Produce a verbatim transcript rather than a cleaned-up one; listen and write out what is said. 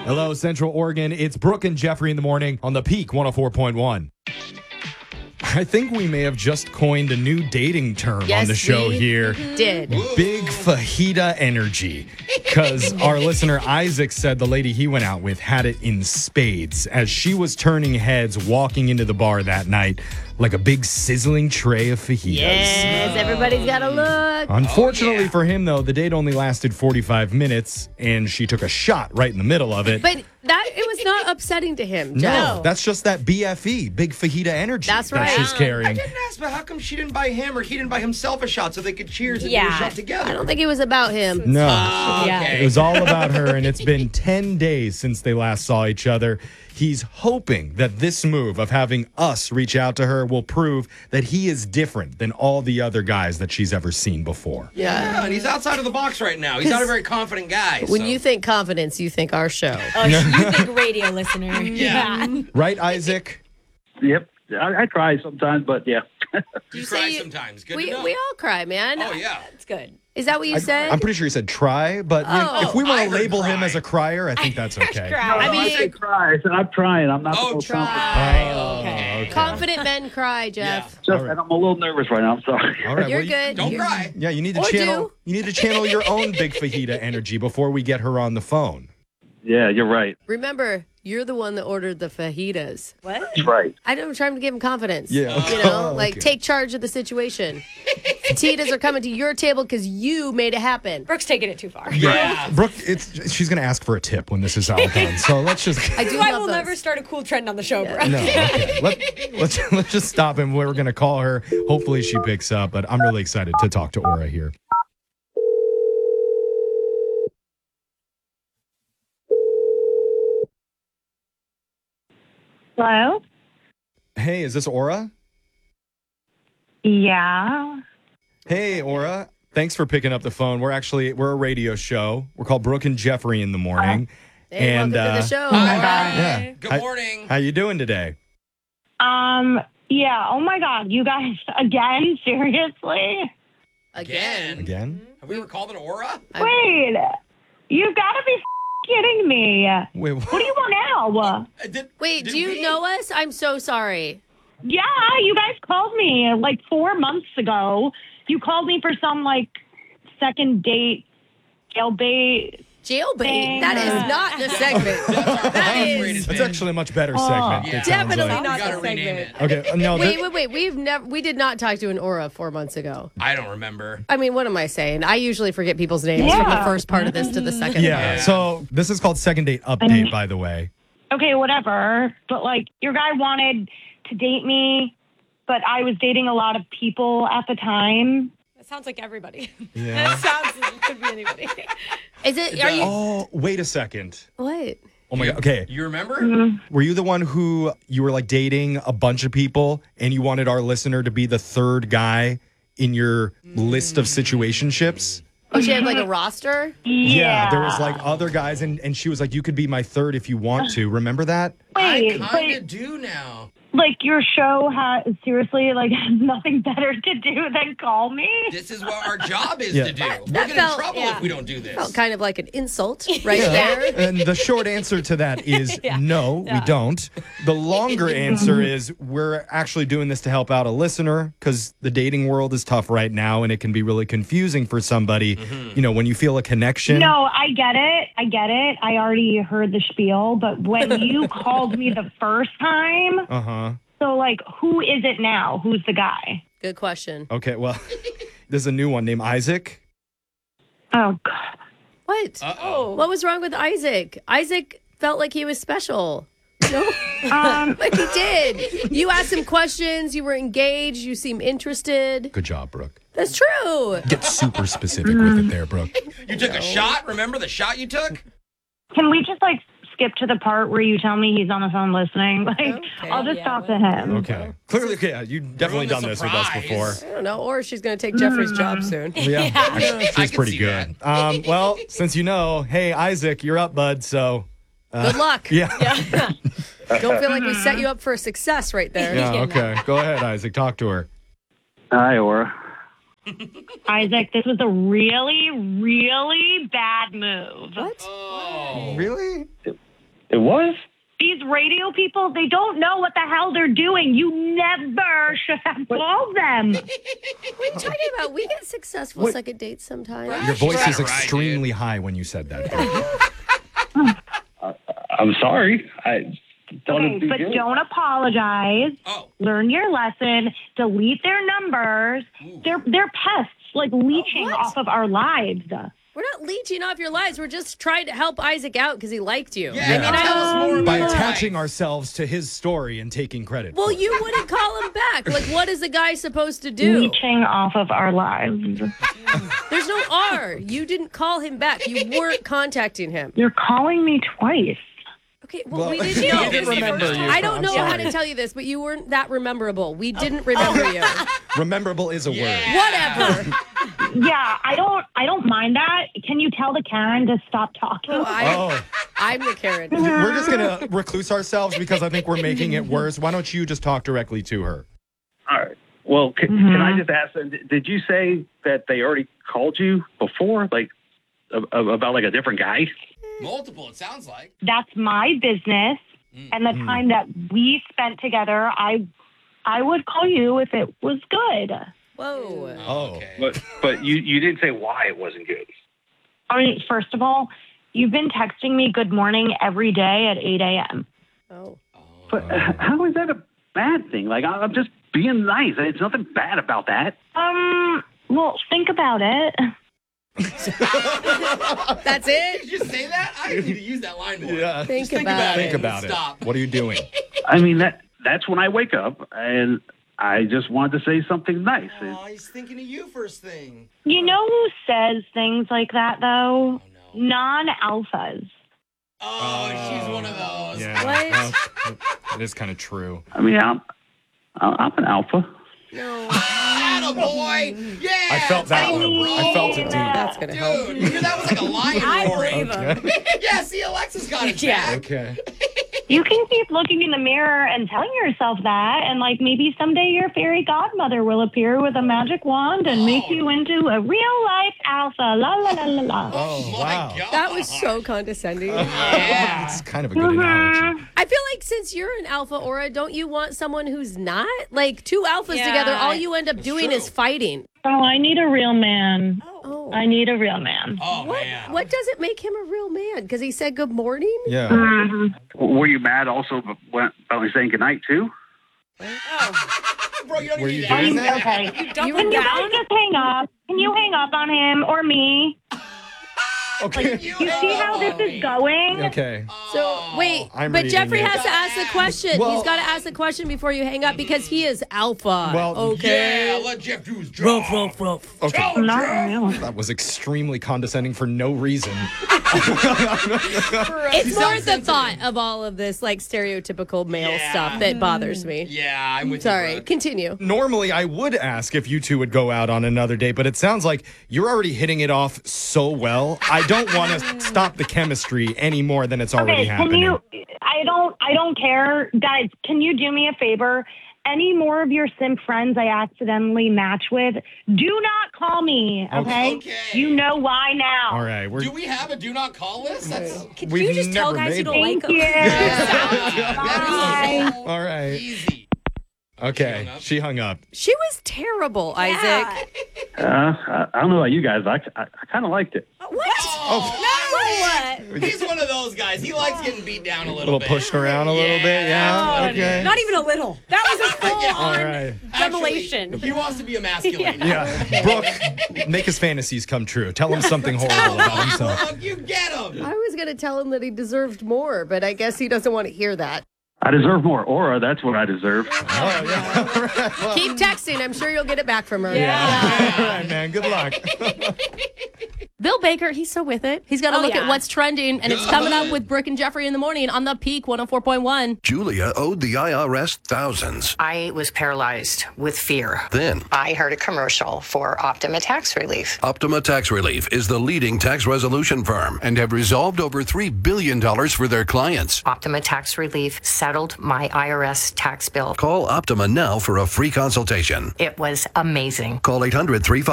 Hello, Central Oregon. It's Brooke and Jeffrey in the morning on the Peak one oh four point one. I think we may have just coined a new dating term yes, on the show we here. Did. Big fajita energy. Because our listener Isaac said the lady he went out with had it in spades as she was turning heads walking into the bar that night like a big sizzling tray of fajitas. Yes, everybody's got to look. Unfortunately Oh, yeah. for him, though, the date only lasted forty-five minutes, and she took a shot right in the middle of it. But that it was not upsetting to him, no, Jeff. that's just that B F E, big fajita energy That's that right. she's I carrying. didn't ask, but how come she didn't buy him or he didn't buy himself a shot so they could cheers and do Yeah. a shot together? I don't think it was about him. No. Oh, Yeah. okay. It was all about her, and it's been ten days since they last saw each other. He's hoping that this move of having us reach out to her will prove that he is different than all the other guys that she's ever seen before. Yeah, and he's outside of the box right now. He's not a very confident guy. When so. you think confidence, you think our show. Oh, you think radio listener. Yeah. Right, Isaac? Yep. I, I try sometimes, but yeah. you You cry say you- sometimes. Good we, to know. we all cry, man. oh, yeah. That's good. Is that what you I, said? I'm pretty sure he said try, but you know, Oh. if we I want to heard label him cry. as a crier, I think that's okay. Cry. I I mean, say try. I said I'm trying. I'm not Oh, supposed to. try. Oh, okay. okay. confident men cry, Jeff. Just, All right. and I'm a little nervous right now. I'm sorry. All right, You're well, you- good. Don't You're- cry. Yeah, you need to Or channel. do. You need to channel your own big fajita energy before we get her on the phone. Yeah, you're right. Remember, you're the one that ordered the fajitas. What? That's right. I don't trying to give him confidence. Yeah. You know, Oh, like okay. take charge of the situation. Fajitas are coming to your table because you made it happen. Brooke's taking it too far. Yeah. Brooke, it's she's gonna ask for a tip when this is all done. So let's just. I do I love will those. never start a cool trend on the show, bro. No, okay. Let, let's let's just stop and we're gonna call her. Hopefully she picks up. But I'm really excited to talk to Aura here. Hello? Hey, is this Aura? Yeah. Hey, Aura. Thanks for picking up the phone. We're actually we're a radio show. We're called Brooke and Jeffrey in the morning. Hey, and welcome to uh, the show. Hi. yeah. Good Hi- morning. How you doing today? Um, yeah. Oh my God. You guys, again? Seriously? Again. Again? Have we ever called it Aura? I- Wait. You've got to be kidding me. Wait, What do you want now? Uh, did- Wait, did do you we- know us? I'm so sorry. Yeah, you guys called me like four months ago. You called me for some like second date jailbait. Jailbait. That is not the segment. that Highest-rated is band. That's actually a much better Oh. segment. Yeah. it sounds Definitely like. not We gotta the rename segment. it. Okay, no. Wait, th- wait, wait. We've never we did not talk to an Aura four months ago. I don't remember. I mean, what am I saying? I usually forget people's names from the Yeah. first part of this to the second. yeah. Yeah. So this is called Second Date Update, by the way. Okay, whatever. But like, your guy wanted to date me, but I was dating a lot of people at the time. That sounds like everybody. Yeah. that sounds like it could be anybody. Is it? Are you? Oh, wait a second. What? Oh my God. Okay. You remember? Were you the one who you were like dating a bunch of people and you wanted our listener to be the third guy in your list of situationships? Oh, she had like a roster. Yeah. There was like other guys and, and she was like, you could be my third if you want to. Remember that? Wait, I kind of but do now. like your show has seriously like has nothing better to do than call me. This is what our job is Yeah. to do. We'll that get felt- in trouble yeah. if we don't do this. Felt kind of like an insult right there. And the short answer to that is no, we Yeah. don't. The longer answer is we're actually doing this to help out a listener because the dating world is tough right now and it can be really confusing for somebody. You know, when you feel a connection. No, I get it. I get it. I already heard the spiel, but when you called me the first time, Uh huh. so like who is it now? Who's the guy? Good question. Okay, well, there's a new one named Isaac. Oh God. What? Uh-oh. What was wrong with Isaac? Isaac felt like he was special. No, Um like he did. You asked him questions. You were engaged. You seem interested. Good job, Brooke. That's true. Get super specific with it there, Brooke. You took a shot? Remember the shot you took? can we just like skip to the part where you tell me he's on the phone listening? Like Okay. I'll just Yeah, talk well. to him. Okay. Clearly, yeah, you've definitely Ruin done the this with us surprise. before. I don't know. Or she's going to take Jeffrey's job soon. Yeah, actually, I she's can pretty see good. Um, well, since you know, hey, Isaac, you're up, bud. So, Good luck. yeah. Don't feel like we set you up for success right there. Yeah, okay. Go ahead, Isaac. Talk to her. Hi, Aura. Isaac, this was a really, really bad move. What? Oh. Really? radio people, they don't know what the hell they're doing. You never should have called them. What are you talking about? We get successful What? second dates sometimes. Your voice is Right, extremely high when you said that. I'm sorry. I thought Okay, it'd be but good. don't apologize. Oh. Learn your lesson. Delete their numbers. They're they're pests, like leeching what? off of our lives. We're not leeching off your lives. We're just trying to help Isaac out because he liked you. Yeah, I mean, I tell us more By about attaching life. ourselves to his story and taking credit. Well, for it. you wouldn't call him back. Like, what is the guy supposed to do? Leeching off of our lives. There's no R. You didn't call him back. You weren't contacting him. You're calling me twice. Okay, well, Well, we we didn't know. didn't remember you. I don't I'm know how sorry. to tell you this, but you weren't that rememberable. We didn't remember you. Rememberable is a word. Whatever. Yeah, I don't I don't mind that. Can you tell the Karen to stop talking? I, Oh, I'm the Karen. we're just going to recluse ourselves because I think we're making it worse. Why don't you just talk directly to her? All right. Well, can, Mm-hmm. can I just ask? uh, Did you say that they already called you before, like a- a- about like a different guy? Multiple, it sounds like. That's my business. And the time that we spent together, I I would call you if it was good. Whoa. Oh. Okay. But but you you didn't say why it wasn't good. I mean, first of all, you've been texting me good morning every day at eight a.m. Oh. But how is that a bad thing? Like I- I'm just being nice. It's nothing bad about that. Um, well, think about it. That's it? Did you say that? I need to use that line more. Yeah. Think Just think about about it. Think about it. Stop. What are you doing? I mean that that's when I wake up, and I just wanted to say something nice. Oh, he's thinking of you first thing. You know who says things like that, though? Oh, no. Non-alphas. Oh, she's one of those. Yeah. What? Well, that is kind of true. I mean I'm I'm an alpha. No. Attaboy. Yeah. I felt that tell one. him, bro. I felt it deep. That's going to help. Dude, you know, that was like a lion I roaring. believe him. Yeah, see, Alexa's got it Yeah. back. Okay. You can keep looking in the mirror and telling yourself that, and like maybe someday your fairy godmother will appear with a magic wand and make you into a real life alpha. La la la la la. Oh, My wow. God. That was so condescending. Yeah. It's kind of a good analogy. I feel like since you're an alpha, Aura, don't you want someone who's not? Like two alphas Yeah. together, all you end up doing true. is fighting. Oh, I need a real man. Oh. I need a real man. Oh, What, man. what does it make him a real man? Because he said good morning? Yeah. Were you mad also about about me saying goodnight too? Bro, you don't Were even you need to doing ask that? Okay. You Can were you down? guys just hang up? Can you hang up on him or me? Okay. You see how this is going? Okay. So wait, I'm but reading Jeffrey it. has to ask the question. Well- He's got to ask the question before you hang up because he is alpha. Well, okay. Yeah, let Jeff do his job. Okay. Not really. That was extremely condescending for no reason. It's more sounds the thought of all of this like stereotypical male Yeah. stuff that bothers me. Yeah, I'm with Sorry, you, Brooke. continue. Normally, I would ask if you two would go out on another date, but it sounds like you're already hitting it off so well. I don't want to stop the chemistry any more than it's already Okay, can happening. you? I don't. I don't care, guys. Can you do me a favor? Any more of your simp friends I accidentally match with, do not call me. Okay. Okay. You know why now. All right, we're Do we have a do not call list? That's Can We've you just tell never guys you made don't Thank like you. them? Bye. so all right. easy. Okay, hung up? she hung up. She was terrible, Isaac. Uh, I, I don't know about you guys. I, I, I kind of liked it. What? Oh, No. What? He's one of those guys. He likes getting beat down a A little, little bit. pushed around a little Yeah. bit. Yeah. Oh, Okay. Not even a little. That was a full Yeah. All on right. Actually, revelation. he wants to be emasculated. Yeah. Brooke, make his fantasies come true. Tell him something horrible about himself. Look, you get him. I was going to tell him that he deserved more, but I guess he doesn't want to hear that. I deserve more aura. That's what I deserve. Oh, yeah. Keep texting. I'm sure you'll get it back from her. Yeah. All right, man. Good luck. Bill Baker, he's so with it. He's got to Oh, look yeah. at what's trending, and it's coming up with Brooke and Jeffrey in the morning on the Peak one oh four point one. Julia owed the I R S thousands. I was paralyzed with fear. Then, I heard a commercial for Optima Tax Relief. Optima Tax Relief is the leading tax resolution firm and have resolved over three billion dollars for their clients. Optima Tax Relief settled my I R S tax bill. Call Optima now for a free consultation. It was amazing. Call eight hundred three